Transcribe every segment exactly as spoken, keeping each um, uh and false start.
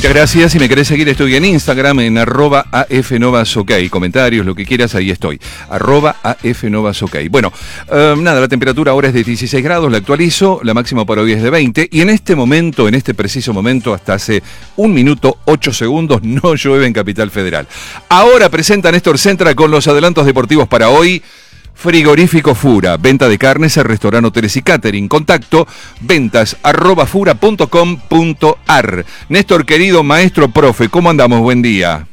Muchas gracias. Si me querés seguir, estoy en Instagram en arroba afnovasok. Comentarios, lo que quieras, ahí estoy. Arroba afnovasok. Bueno, eh, nada, la temperatura ahora es de dieciséis grados, la actualizo, la máxima para hoy es de veinte. Y en este momento, en este preciso momento, hasta hace un minuto, ocho segundos, no llueve en Capital Federal. Ahora presenta Néstor Centra con los adelantos deportivos para hoy. Frigorífico Fura, venta de carnes a restaurante, hoteles y catering. Contacto, ventas arroba fura punto com punto ar. Néstor, querido maestro profe, ¿cómo andamos? Buen día.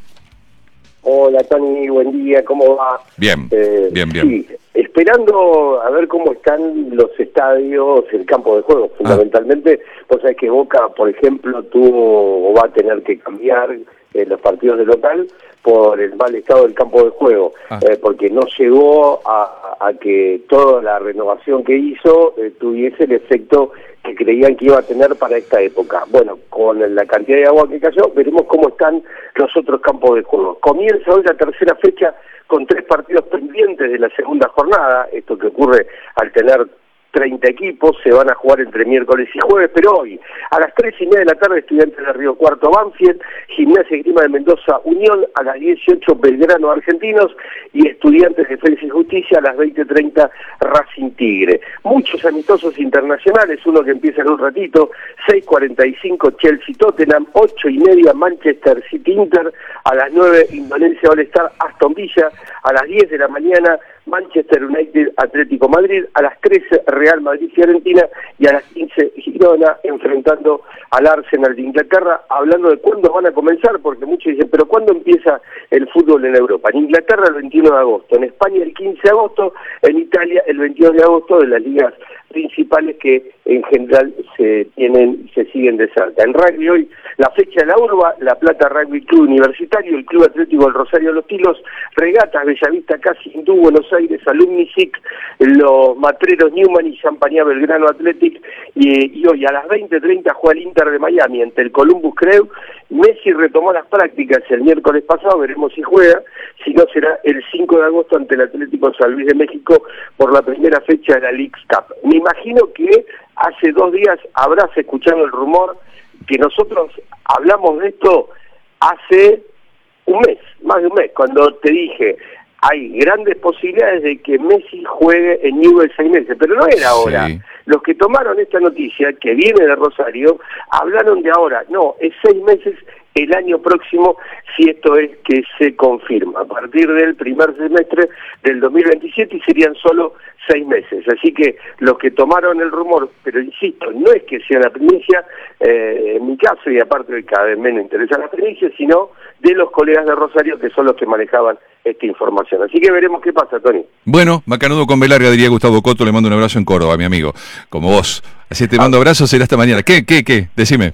Hola, Tony, buen día, ¿cómo va? Bien, eh, bien, bien. Sí, esperando a ver cómo están los estadios, el campo de juego, fundamentalmente. Ah. Vos sabés que Boca, por ejemplo, tuvo o va a tener que cambiar eh, los partidos de local por el mal estado del campo de juego, ah. eh, porque no llegó a, a que toda la renovación que hizo eh, tuviese el efecto que creían que iba a tener para esta época. Bueno, con la cantidad de agua que cayó, veremos cómo están los otros campos de juego. Comienza hoy la tercera fecha con tres partidos pendientes de la segunda jornada, esto que ocurre al tener treinta equipos, se van a jugar entre miércoles y jueves, pero hoy, a las tres y media de la tarde, Estudiantes de Río Cuarto, Banfield, Gimnasia y Esgrima de Mendoza, Unión, a las dieciocho, Belgrano, Argentinos, y Estudiantes de Defensa y Justicia, a las veinte treinta, Racing Tigre. Muchos amistosos internacionales, uno que empieza en un ratito, seis cuarenta y cinco, Chelsea Tottenham, ocho y media, Manchester City Inter, a las nueve, Indonesia All Star, Aston Villa, a las diez de la mañana, Manchester United, Atlético Madrid, a las trece, Real Madrid, Fiorentina, y a las quince, Girona, enfrentando al Arsenal de Inglaterra, hablando de cuándo van a comenzar, porque muchos dicen, pero ¿cuándo empieza el fútbol en Europa? En Inglaterra el veintiuno de agosto, en España el quince de agosto, en Italia el veintidós de agosto, de las ligas principales que en general se tienen, se siguen de cerca. En rugby hoy, la fecha de la Urba, La Plata Rugby Club Universitario, el Club Atlético del Rosario Los Tilos, Regatas, Bellavista, Casi, Hindú, Buenos Aires, Alumni S I C, los Matreros Newman y Champañá Belgrano Athletic, y, y hoy a las veinte treinta juega el Inter de Miami ante el Columbus Crew. Messi retomó las prácticas el miércoles pasado, veremos si juega, si no será el cinco de agosto ante el Atlético San Luis de México por la primera fecha de la Leagues Cup. Me imagino que hace dos días habrás escuchado el rumor que nosotros hablamos de esto hace un mes, más de un mes, cuando te dije, hay grandes posibilidades de que Messi juegue en Newell's seis meses, pero no era ahora. Sí. Los que tomaron esta noticia, que viene de Rosario, hablaron de ahora. No, es seis meses el año próximo, si esto es que se confirma, a partir del primer semestre del dos mil veintisiete, y serían solo seis meses. Así que los que tomaron el rumor, pero insisto, no es que sea una primicia, eh, en mi caso, y aparte de cada vez menos interesan las primicias, sino de los colegas de Rosario, que son los que manejaban esta información. Así que veremos qué pasa, Tony. Bueno, macanudo con B larga, diría Gustavo Coto, le mando un abrazo en Córdoba, mi amigo, como vos. Así te mando ah. abrazos, será esta mañana. ¿Qué, qué, qué? Decime.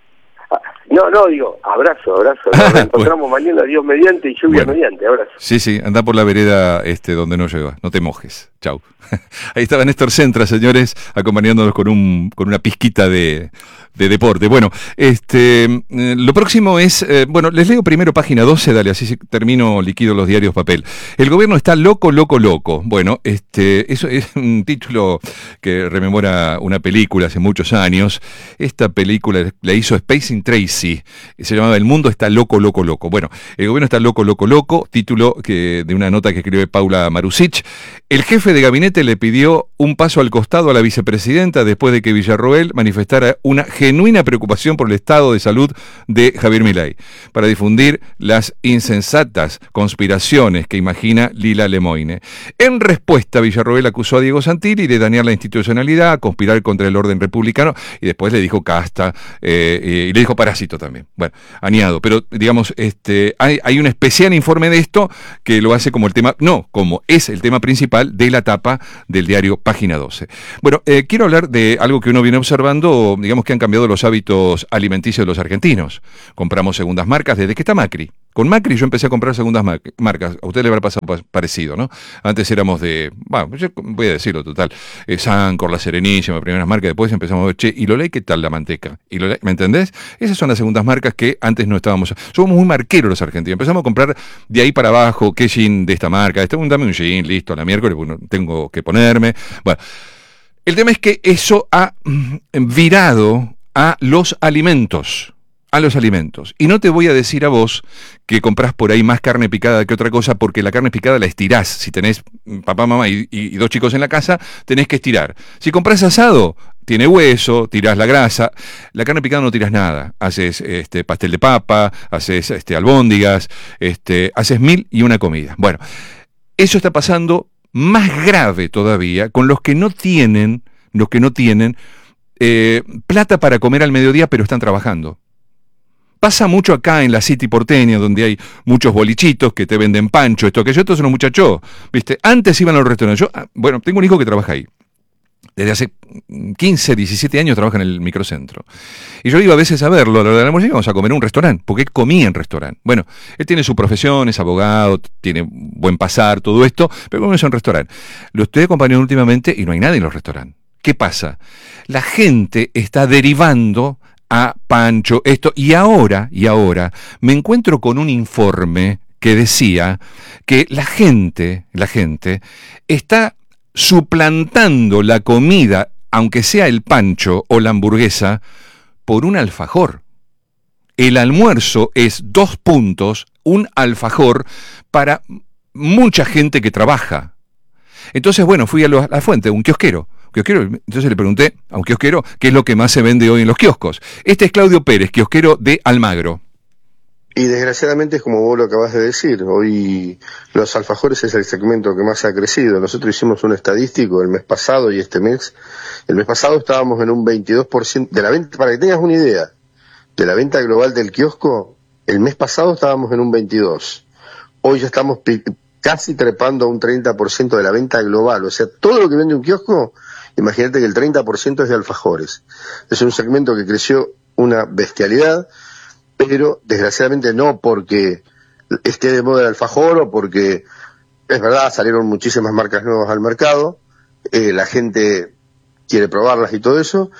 No, no, digo, abrazo, abrazo. Nos encontramos bueno. mañana, Dios mediante y lluvia bueno. mediante, abrazo. Sí, sí, anda por la vereda este, donde no llueva, no te mojes. Chau. Ahí estaba Néstor Centra, señores, acompañándonos con un con una pizquita de, de deporte. Bueno, este eh, lo próximo es, eh, bueno, les leo primero página doce, dale, así termino, liquido los diarios papel. El gobierno está loco, loco, loco. Bueno, este eso es un título que rememora una película hace muchos años. Esta película la hizo Spacing Tracy, se llamaba El mundo está loco, loco, loco. Bueno, el gobierno está loco, loco, loco, título que de una nota que escribe Paula Marusic. El jefe de gabinete le pidió un paso al costado a la vicepresidenta después de que Villarroel manifestara una genuina preocupación por el estado de salud de Javier Milei, para difundir las insensatas conspiraciones que imagina Lila Lemoine. En respuesta, Villarroel acusó a Diego Santilli de dañar la institucionalidad, conspirar contra el orden republicano, y después le dijo casta, eh, y le dijo parásito también. Bueno, añado, pero digamos, este, hay, hay un especial informe de esto que lo hace como el tema, no, como es el tema principal de la tapa del diario Página doce. Bueno, eh, quiero hablar de algo que uno viene observando, digamos que han cambiado los hábitos alimenticios de los argentinos. Compramos segundas marcas desde que está Macri. Con Macri yo empecé a comprar segundas mar- marcas. A usted le habrá pasado parecido, ¿no? Antes éramos de, bueno, yo voy a decirlo total, eh, Sancor, La Serenísima, primeras marcas, después empezamos a ver, che, ¿y Lolé qué tal la manteca? ¿Y Lolé, ¿me entendés? Esas son las segundas marcas que antes no estábamos. Somos muy marqueros los argentinos. Empezamos a comprar de ahí para abajo, qué jean de esta marca, este, dame un jean, listo, a la miércoles, bueno, tengo que ponerme. Bueno, el tema es que eso ha mm, virado a los alimentos. a los alimentos. Y no te voy a decir a vos que comprás por ahí más carne picada que otra cosa, porque la carne picada la estirás. Si tenés papá, mamá y, y, y dos chicos en la casa, tenés que estirar. Si comprás asado, tiene hueso, tirás la grasa. La carne picada no tirás nada. Haces este pastel de papa, haces este albóndigas, este, haces mil y una comida. Bueno, eso está pasando más grave todavía con los que no tienen, los que no tienen eh, plata para comer al mediodía, pero están trabajando. Pasa mucho acá en la City porteña, donde hay muchos bolichitos que te venden pancho, esto, aquello, estos son los muchachos, ¿viste? Antes iban a los restaurantes. Yo, bueno, tengo un hijo que trabaja ahí. Desde hace quince, diecisiete años trabaja en el microcentro. Y yo iba a veces a verlo, a la hora de la música, vamos a comer en un restaurante, porque él comía en restaurante. Bueno, él tiene su profesión, es abogado, tiene buen pasar, todo esto, pero come en un restaurante. Lo estoy acompañando últimamente y no hay nadie en los restaurantes. ¿Qué pasa? La gente está derivando a pancho, esto, y ahora, y ahora, me encuentro con un informe que decía que la gente, la gente, está suplantando la comida, aunque sea el pancho o la hamburguesa, por un alfajor. El almuerzo es dos puntos, un alfajor para mucha gente que trabaja. Entonces, bueno, fui a, lo, a la fuente, un kiosquero. Kiosquero, entonces le pregunté a un kiosquero qué es lo que más se vende hoy en los kioscos. Este es Claudio Pérez, kiosquero de Almagro. Y desgraciadamente es como vos lo acabas de decir, hoy los alfajores es el segmento que más ha crecido. Nosotros hicimos un estadístico el mes pasado y este mes. El mes pasado estábamos en un veintidós por ciento de la venta, para que tengas una idea, de la venta global del kiosco, el mes pasado estábamos en un veintidós. Hoy ya estamos casi trepando a un treinta por ciento de la venta global. O sea, todo lo que vende un kiosco, imagínate que el treinta por ciento es de alfajores. Es un segmento que creció una bestialidad, pero desgraciadamente no porque esté de moda el alfajor o porque, es verdad, salieron muchísimas marcas nuevas al mercado, eh, la gente quiere probarlas y todo eso,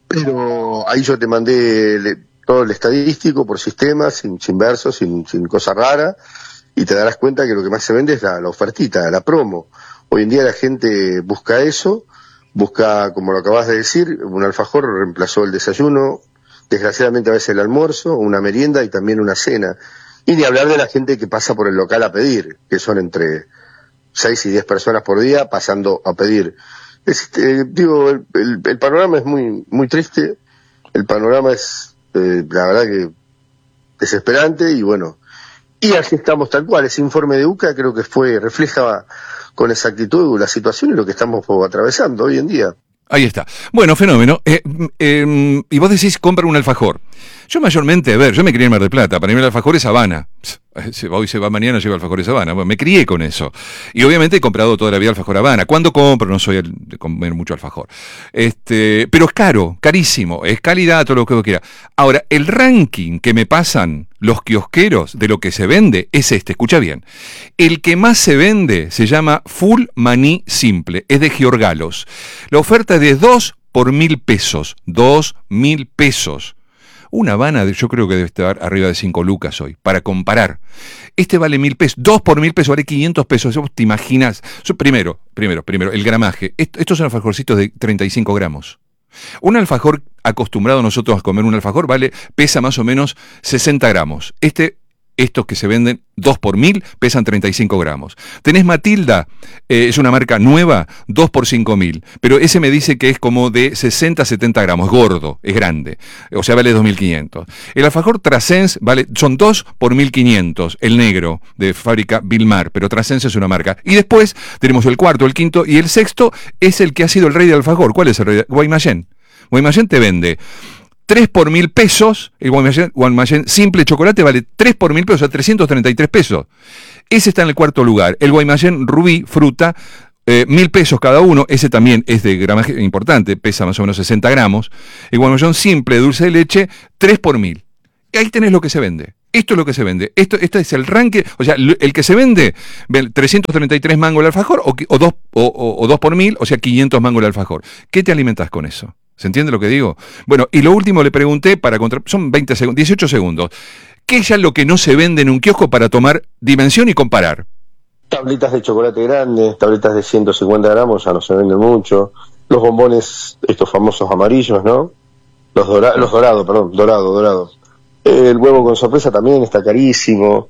pero ahí yo te mandé le, todo el estadístico por sistema, sin, sin versos, sin, sin cosa rara, y te darás cuenta que lo que más se vende es la, la ofertita, la promo. Hoy en día la gente busca eso, busca, como lo acabas de decir, un alfajor reemplazó el desayuno, desgraciadamente a veces el almuerzo, una merienda y también una cena. Y ni hablar de la gente que pasa por el local a pedir, que son entre seis y diez personas por día pasando a pedir. Este, digo, el, el, el panorama es muy muy triste, el panorama es, eh, la verdad que desesperante y bueno, y así estamos tal cual. Ese informe de U C A creo que fue, refleja con exactitud la situación y lo que estamos atravesando hoy en día. Ahí está. Bueno, fenómeno. Eh, eh, y vos decís, compra un alfajor. Yo mayormente, a ver, yo me crié en Mar del Plata. Para mí el alfajor es Habana. Se va hoy, se va mañana, lleva alfajores Habana. Bueno, me crié con eso. Y obviamente he comprado toda la vida alfajor Habana. ¿Cuándo compro? No soy de comer mucho alfajor. Este, pero es caro, carísimo. Es calidad, todo lo que vos quieras. Ahora, el ranking que me pasan los kiosqueros de lo que se vende es este. Escucha bien. El que más se vende se llama Full Maní Simple. Es de Giorgalos. La oferta es de dos por mil pesos. Dos mil pesos. Una Habana, yo creo que debe estar arriba de cinco lucas hoy, para comparar. Este vale mil pesos, dos por mil pesos, vale quinientos pesos. ¿Te imaginas? Primero, primero, primero, el gramaje. Estos son alfajorcitos de treinta y cinco gramos. Un alfajor acostumbrado nosotros a comer un alfajor vale, pesa más o menos sesenta gramos. Este, estos que se venden dos por mil pesan treinta y cinco gramos. Tenés Matilda, eh, es una marca nueva, dos por cinco mil, pero ese me dice que es como de sesenta a setenta gramos, gordo, es grande, o sea vale dos mil quinientos. El alfajor Trasens vale, son dos por mil quinientos, el negro de fábrica Vilmar, pero Trasens es una marca. Y después tenemos el cuarto, el quinto y el sexto es el que ha sido el rey del alfajor. ¿Cuál es el rey? Guaymallén. Guaymallén te vende tres por mil pesos, el Guaymallén, Guaymallén simple chocolate vale tres por mil pesos, o sea, trescientos treinta y tres pesos. Ese está en el cuarto lugar. El Guaymallén Rubí, fruta, eh, mil pesos cada uno, ese también es de gramaje importante, pesa más o menos sesenta gramos. El Guaymallén simple, dulce de leche, tres por mil. Y ahí tenés lo que se vende. Esto es lo que se vende. Esto, esto es el ranking. O sea, el que se vende, trescientos treinta y tres mangos el alfajor, o, o, dos, o, o, o dos por mil, o sea, quinientos mangos el alfajor. ¿Qué te alimentás con eso? ¿Se entiende lo que digo? Bueno, y lo último le pregunté para contra... son veinte segundos, dieciocho segundos. ¿Qué es ya lo que no se vende en un kiosco para tomar dimensión y comparar? Tablitas de chocolate grandes, tablitas de ciento cincuenta gramos, ya no se venden mucho. Los bombones, estos famosos amarillos, ¿no? Los, dora... los dorados, perdón, dorado, dorado. Eh, el huevo con sorpresa también está carísimo.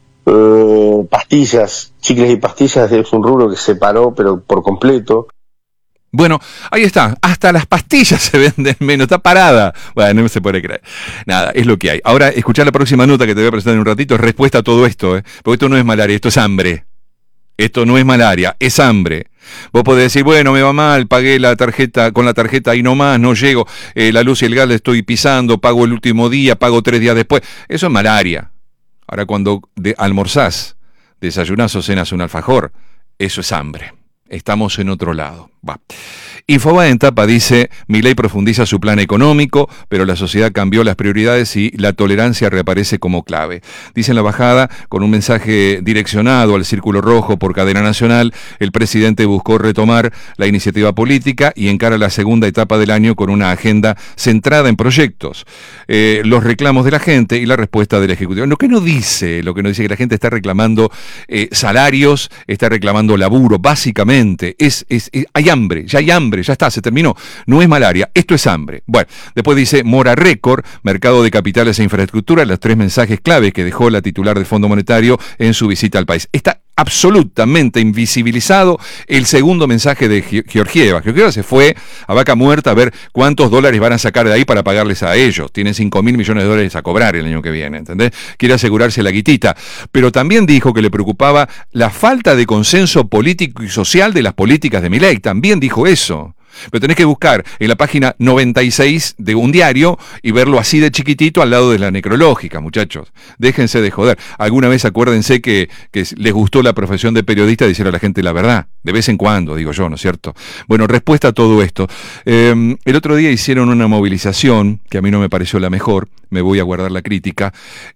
Eh, pastillas, chicles y pastillas es un rubro que se paró, pero por completo. Bueno, ahí está, hasta las pastillas se venden menos, está parada. Bueno, no se puede creer. Nada, es lo que hay. Ahora, escuchá la próxima nota que te voy a presentar en un ratito, es respuesta a todo esto, ¿eh? Porque esto no es malaria, esto es hambre. Esto no es malaria, es hambre. Vos podés decir, bueno, me va mal, pagué la tarjeta, con la tarjeta ahí nomás, no llego, eh, la luz y el gas le estoy pisando, pago el último día, pago tres días después. Eso es malaria. Ahora cuando de, almorzás, desayunás o cenas un alfajor, eso es hambre. Estamos en otro lado. Va. Infobae en tapa dice, Milei profundiza su plan económico, pero la sociedad cambió las prioridades y la tolerancia reaparece como clave. Dice en la bajada, con un mensaje direccionado al Círculo Rojo por cadena nacional, el presidente buscó retomar la iniciativa política y encara la segunda etapa del año con una agenda centrada en proyectos, eh, los reclamos de la gente y la respuesta del Ejecutivo. Lo que no dice, lo que no dice que la gente está reclamando eh, salarios, está reclamando laburo, básicamente, es, es, es, hay hambre, ya hay hambre. Ya está, se terminó. No es malaria, esto es hambre. Bueno, después dice Mora Récord, mercado de capitales e infraestructura, los tres mensajes claves que dejó la titular del Fondo Monetario en su visita al país. Está absolutamente invisibilizado el segundo mensaje de Georgieva. Georgieva se fue a vaca muerta a ver cuántos dólares van a sacar de ahí para pagarles a ellos. Tienen cinco mil millones de dólares a cobrar el año que viene, ¿entendés? Quiere asegurarse la guitita. Pero también dijo que le preocupaba la falta de consenso político y social de las políticas de Milei. También dijo eso. Pero tenés que buscar en la página noventa y seis de un diario y verlo así de chiquitito al lado de la necrológica, muchachos. Déjense de joder. Alguna vez acuérdense que, que les gustó la profesión de periodista decir a la gente la verdad. De vez en cuando, digo yo, ¿no es cierto? Bueno, respuesta a todo esto. Eh, el otro día hicieron una movilización, que a mí no me pareció la mejor, me voy a guardar la crítica,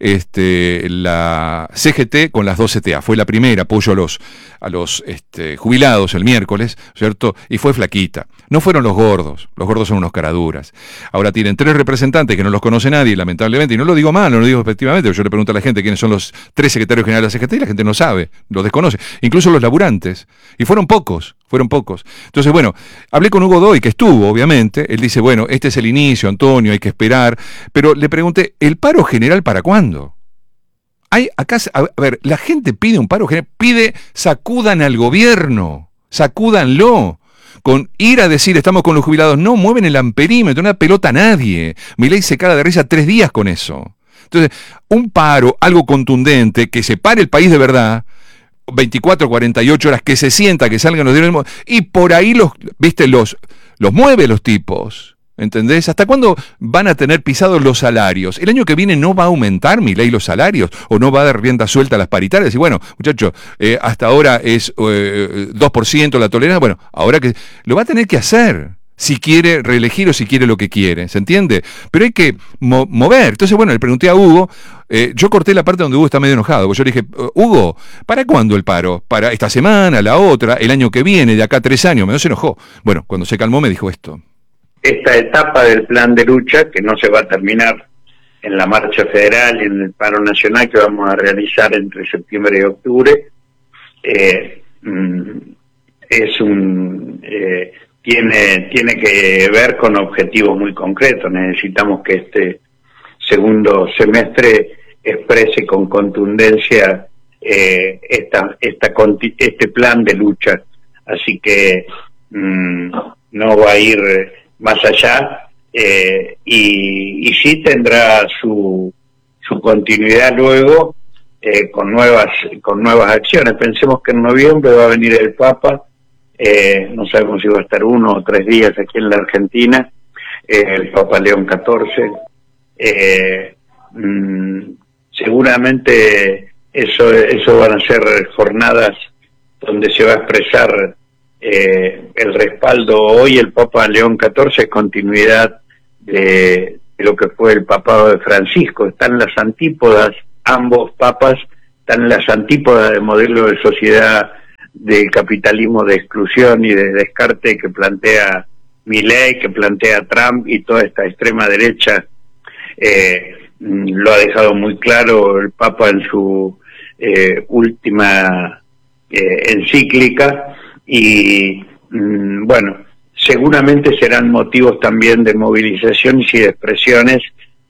este, la C G T con las doce T A. Fue la primera, apoyo a los, a los este, jubilados el miércoles, ¿cierto? Y fue flaquita. No fueron los gordos, los gordos son unos caraduras. Ahora tienen tres representantes que no los conoce nadie, lamentablemente, y no lo digo mal, no lo digo efectivamente, yo le pregunto a la gente quiénes son los tres secretarios generales de la C G T y la gente no sabe, los desconoce, incluso los laburantes. Y fueron pocos, fueron pocos. Entonces, bueno, hablé con Hugo Doy, que estuvo, obviamente, él dice, bueno, este es el inicio, Antonio, hay que esperar, pero le pregunté, ¿el paro general para cuándo? Hay acá, a ver, la gente pide un paro general, pide, sacudan al gobierno, sacúdanlo. Con ir a decir estamos con los jubilados, no mueven el amperímetro, no da pelota a nadie. Milei se caga de risa tres días con eso. Entonces, un paro, algo contundente, que se pare el país de verdad, veinticuatro, cuarenta y ocho horas, que se sienta, que salgan los diarios, y por ahí los, viste, los, los mueve los tipos. ¿Entendés? ¿Hasta cuándo van a tener pisados los salarios? El año que viene no va a aumentar Milei los salarios, o no va a dar rienda suelta a las paritarias. Y bueno, muchachos, eh, hasta ahora es eh, dos por ciento la tolerancia. Bueno, ahora que lo va a tener que hacer, si quiere reelegir o si quiere lo que quiere, ¿se entiende? Pero hay que mo- mover. Entonces, bueno, le pregunté a Hugo, eh, yo corté la parte donde Hugo está medio enojado, porque yo le dije, Hugo, ¿para cuándo el paro? ¿Para esta semana, la otra, el año que viene, de acá a tres años? Me se enojó. Bueno, cuando se calmó me dijo esto. Esta etapa del plan de lucha, que no se va a terminar en la marcha federal y en el paro nacional que vamos a realizar entre septiembre y octubre, eh, es un eh, tiene tiene que ver con objetivos muy concretos. Necesitamos que este segundo semestre exprese con contundencia eh, esta esta este plan de lucha. Así que mmm, no va a ir más allá, eh, y, y sí tendrá su su continuidad luego eh, con nuevas con nuevas acciones. Pensemos que en noviembre va a venir el Papa, eh, no sabemos si va a estar uno o tres días aquí en la Argentina, eh, el Papa León catorce. Eh, mmm, seguramente eso eso van a ser jornadas donde se va a expresar Eh, el respaldo. Hoy el Papa León catorce es continuidad de, de lo que fue el papado de Francisco. Están las antípodas, ambos papas están en las antípodas del modelo de sociedad del capitalismo de exclusión y de descarte que plantea Milei, que plantea Trump y toda esta extrema derecha. Eh, lo ha dejado muy claro el Papa en su eh, última eh, encíclica. Y mmm, bueno, seguramente serán motivos también de movilizaciones y de expresiones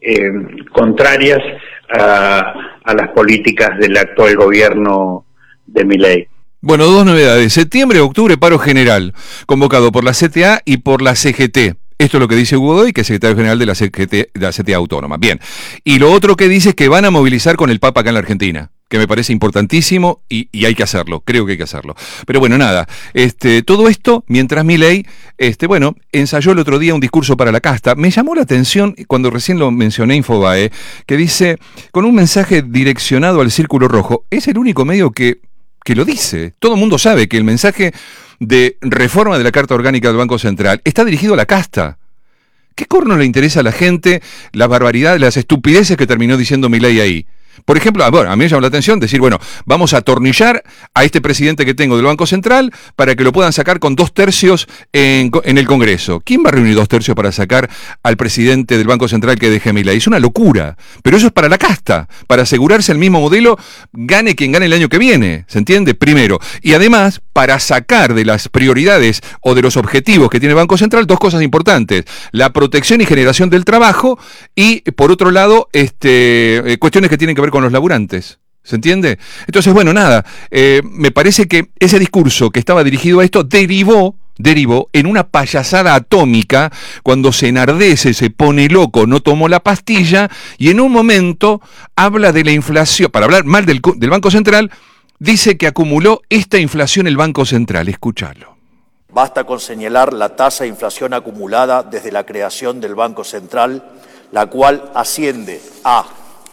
eh, contrarias a, a las políticas del actual gobierno de Milei. Bueno, dos novedades. Septiembre, octubre, paro general, convocado por la C T A y por la C G T. Esto es lo que dice Hugo Godoy, que es secretario general de la C G T, de la C T A Autónoma. Bien. Y lo otro que dice es que van a movilizar con el Papa acá en la Argentina, que me parece importantísimo y, y hay que hacerlo, creo que hay que hacerlo. Pero bueno, nada, este, todo esto mientras Milei, este, bueno, ensayó el otro día un discurso para la casta. Me llamó la atención cuando recién lo mencioné Infobae, que dice, con un mensaje direccionado al Círculo Rojo, es el único medio que, que lo dice. Todo el mundo sabe que el mensaje de reforma de la Carta Orgánica del Banco Central está dirigido a la casta. ¿Qué corno le interesa a la gente las barbaridades, las estupideces que terminó diciendo Milei ahí? Por ejemplo, bueno, a mí me llama la atención decir, bueno, vamos a atornillar a este presidente que tengo del Banco Central para que lo puedan sacar con dos tercios en, en el Congreso. ¿Quién va a reunir dos tercios para sacar al presidente del Banco Central que deje Milei? Es una locura, pero eso es para la casta, para asegurarse el mismo modelo, gane quien gane el año que viene, ¿se entiende? Primero. Y además, para sacar de las prioridades o de los objetivos que tiene el Banco Central dos cosas importantes: la protección y generación del trabajo y, por otro lado, este, cuestiones que tienen que ver con los laburantes. ¿Se entiende? Entonces, bueno, nada, eh, me parece que ese discurso que estaba dirigido a esto derivó, derivó en una payasada atómica cuando se enardece, se pone loco, no tomó la pastilla y en un momento habla de la inflación, para hablar mal del, del Banco Central, dice que acumuló esta inflación el Banco Central. Escúchalo. Basta con señalar la tasa de inflación acumulada desde la creación del Banco Central, la cual asciende a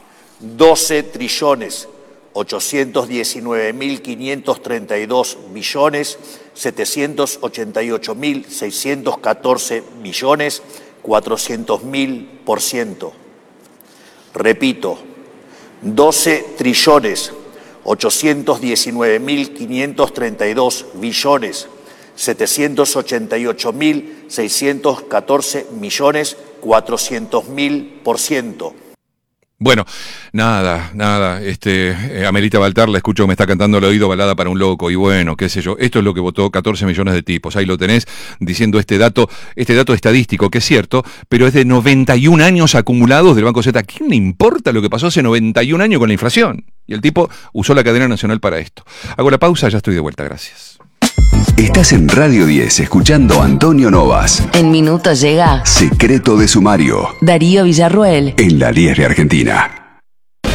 doce trillones ochocientos diecinueve mil quinientos treinta y dos billones setecientos ochenta y ocho mil seiscientos catorce millones cuatrocientos mil por ciento. Repito, doce trillones ochocientos diecinueve mil quinientos treinta y dos billones setecientos ochenta y ocho mil seiscientos catorce millones cuatrocientos mil por ciento. Bueno, nada, nada, este, eh, Amelita Baltar, la escucho, me está cantando al oído Balada para un loco, y bueno, qué sé yo, esto es lo que votó catorce millones de tipos, ahí lo tenés, diciendo este dato, este dato estadístico, que es cierto, pero es de noventa y un años acumulados del Banco Central. ¿A quién le importa lo que pasó hace noventa y un años con la inflación? Y el tipo usó la cadena nacional para esto. Hago la pausa, ya estoy de vuelta, gracias. Estás en Radio diez escuchando a Antonio Novas. En minutos llega Secreto de Sumario. Darío Villarruel. En la diez de Argentina.